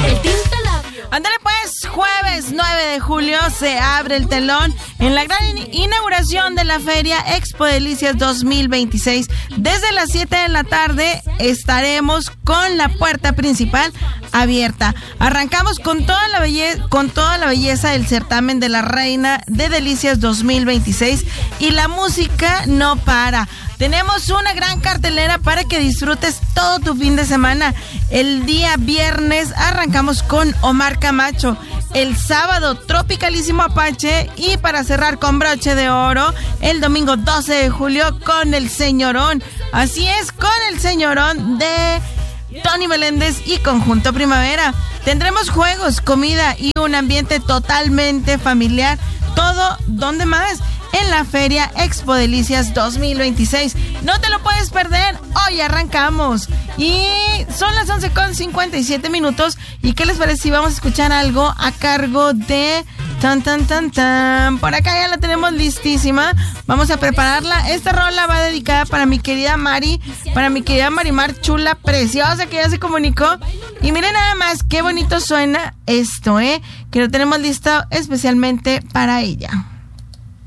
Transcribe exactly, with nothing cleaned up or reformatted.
Ándale pues, jueves nueve de julio se abre el telón en la gran inauguración de la Feria Expo Delicias dos mil veintiséis. Desde las siete de la tarde estaremos con la puerta principal abierta. Arrancamos con toda la belleza, con toda la belleza del certamen de la Reina de Delicias dos mil veintiséis y la música no para. Tenemos una gran cartelera para que disfrutes todo tu fin de semana. El día viernes arrancamos con Omar Camacho. El sábado, Tropicalísimo Apache. Y para cerrar con broche de oro, el domingo doce de julio con El Señorón. Así es, con El Señorón de Tony Meléndez y Conjunto Primavera. Tendremos juegos, comida y un ambiente totalmente familiar. Todo, ¿dónde más? En la Feria Expo Delicias dos mil veintiséis. No te lo puedes perder. Hoy arrancamos. Y son las once con cincuenta y siete minutos. ¿Y qué les parece si vamos a escuchar algo a cargo de... Tan, tan, tan, tan. Por acá ya la tenemos listísima. Vamos a prepararla. Esta rola va dedicada para mi querida Mari, para mi querida Marimar Chula, preciosa, que ya se comunicó. Y miren nada más qué bonito suena esto, ¿eh? Que lo tenemos listo especialmente para ella.